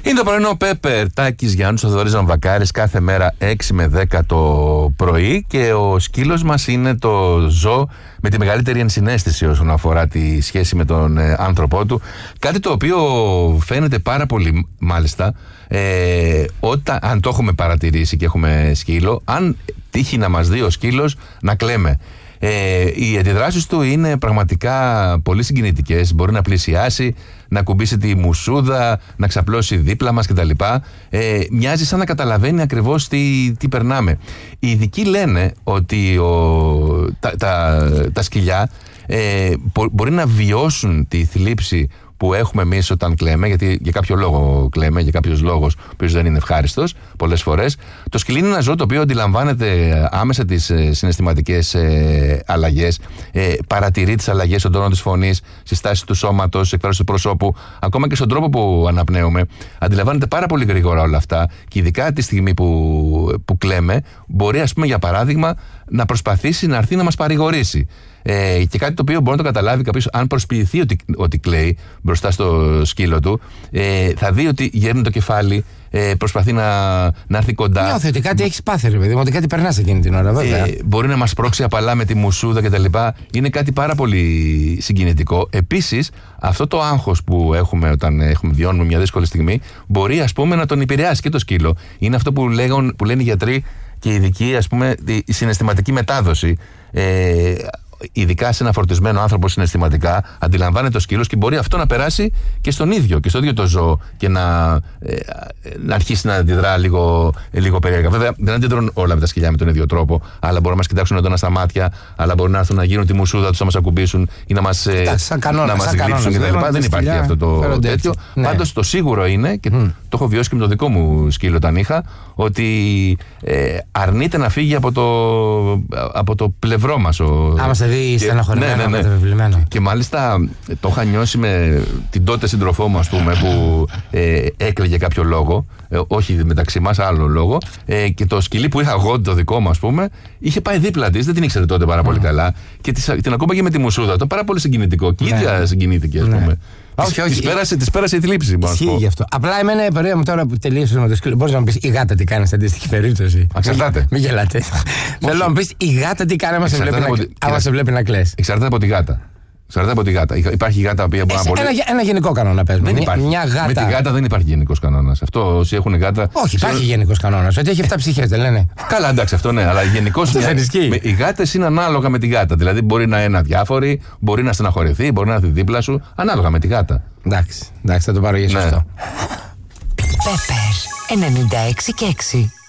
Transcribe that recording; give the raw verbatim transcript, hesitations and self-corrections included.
Είναι το πρωινό Πέπερ, Τάκης Γιάννους, Θοδωρής Ζαμβακάρης, κάθε μέρα έξι με δέκα το πρωί, και ο σκύλος μας είναι το ζώο με τη μεγαλύτερη ενσυναίσθηση όσον αφορά τη σχέση με τον ε, άνθρωπό του. Κάτι το οποίο φαίνεται πάρα πολύ, μάλιστα, ε, όταν, αν το έχουμε παρατηρήσει και έχουμε σκύλο, αν τύχει να μας δει ο σκύλος να κλαίμε. Ε, οι αντιδράσεις του είναι πραγματικά πολύ συγκινητικές. Μπορεί να πλησιάσει, να κουμπίσει τη μουσούδα, να ξαπλώσει δίπλα μας κτλ. Ε, μοιάζει σαν να καταλαβαίνει ακριβώς τι, τι περνάμε. Οι ειδικοί λένε ότι ο, τα, τα, τα σκυλιά ε, μπορεί να βιώσουν τη θλίψη που έχουμε εμείς όταν κλαίμε, γιατί για κάποιο λόγο κλαίμε, για κάποιος λόγος ο οποίος δεν είναι ευχάριστος πολλές φορές. Το σκυλί είναι ένα ζώο το οποίο αντιλαμβάνεται άμεσα τις ε, συναισθηματικές ε, αλλαγές, ε, παρατηρεί τις αλλαγές στον τόνο της φωνής, στη στάση του σώματος, στις εκφράσεις του προσώπου, ακόμα και στον τρόπο που αναπνέουμε. Αντιλαμβάνεται πάρα πολύ γρήγορα όλα αυτά, και ειδικά τη στιγμή που, που κλαίμε, μπορεί, ας πούμε, για παράδειγμα, να προσπαθήσει να έρθει να μας παρηγορήσει. Ε, και κάτι το οποίο μπορεί να το καταλάβει κάποιος, αν προσποιηθεί ότι, ότι κλαίει μπροστά στο σκύλο του, ε, θα δει ότι γέρνει το κεφάλι, ε, προσπαθεί να, να έρθει κοντά. Νιώθει ότι κάτι έχει πάθει, ρε παιδί μου, ότι κάτι περνάς εκείνη την ώρα, βέβαια. Ε, μπορεί να μας πρόξει απαλά με τη μουσούδα κτλ. Είναι κάτι πάρα πολύ συγκινητικό. Επίσης, αυτό το άγχος που έχουμε όταν έχουμε, βιώνουμε μια δύσκολη στιγμή, μπορεί, ας πούμε, να τον επηρεάσει και το σκύλο. Είναι αυτό που, λέγον, που λένε οι γιατροί και οι ειδικοί, ας πούμε, η συναισθηματική μετάδοση. Ε, ειδικά σε ένα φορτισμένο άνθρωπο συναισθηματικά, αντιλαμβάνεται το σκύλος και μπορεί αυτό να περάσει και στον ίδιο, και στο ίδιο το ζώο, και να, ε, να αρχίσει να αντιδρά λίγο, λίγο περίεργα. Βέβαια, δεν αντιδρούν όλα με τα σκυλιά με τον ίδιο τρόπο, αλλά μπορούν να μας κοιτάξουν έντονα στα μάτια, αλλά μπορούν να έρθουν να γίνουν τη μουσούδα τους, να μας ακουμπήσουν ή να μας, ε, κανόνα, να μας γλύψουν κτλ. Δεν υπάρχει αυτό το τέτοιο. Ναι. Πάντως το σίγουρο είναι, και mm. το έχω βιώσει και με το δικό μου σκύλο όταν είχα, ότι ε, αρνείται να φύγει από το, από το πλευρό μας. Ο, Άμα σε δει στεναχωρημένο, ναι, ναι, ναι. μεταβεβλημένο. Και, και μάλιστα το είχα νιώσει με την τότε σύντροφό μου, ας πούμε, που ε, έκλαιγε κάποιο λόγο, ε, όχι μεταξύ μας, άλλο λόγο, ε, και το σκυλί που είχα εγώ, το δικό μου, ας πούμε, είχε πάει δίπλα της, δεν την ήξερε τότε πάρα πολύ mm. καλά, και της, την ακούμπαγε με τη μουσούδα. Το πάρα πολύ συγκινητικό. Και η ίδια ναι. συγκινήθηκε, ας πούμε. Ναι. Όχι, όχι. Της πέρασε, της πέρασε η θλίψη, μπορώ να σου πω. Γι' αυτό. Απλά εμένα η πορεία μου τώρα που τελείωσε με το σκύλο. Μπορείς να μου πεις η γάτα τι κάνει σε αντίστοιχη περίπτωση? Εξαρτάται. Μην γελάτε. Θέλω να μου πεις η γάτα τι κάνει άμα σε βλέπει να κλαις. Εξαρτάται από τη γάτα. Εξαρτάται από τη γάτα. Υπάρχει γάτα που μπορεί να μπορεί. Ένα, ένα γενικό κανόνα πες. Δεν υπάρχει. Μια γάτα... Με τη γάτα δεν υπάρχει γενικός κανόνας. Αυτό όσοι έχουν γάτα. Όχι, υπάρχει γενικός κανόνας. Ότι έχει επτά ψυχές, δεν λένε? Καλά, εντάξει, αυτό ναι. Αλλά γενικώς οι γάτες είναι ανάλογα με τη γάτα. Δηλαδή μπορεί να είναι αδιάφορη, μπορεί να στεναχωρηθεί, μπορεί να έρθει δίπλα σου. Ανάλογα με τη γάτα. Εντάξει, εντάξει, θα το πάρω για σωστό. Πέπερ ενενήντα έξι και έξι.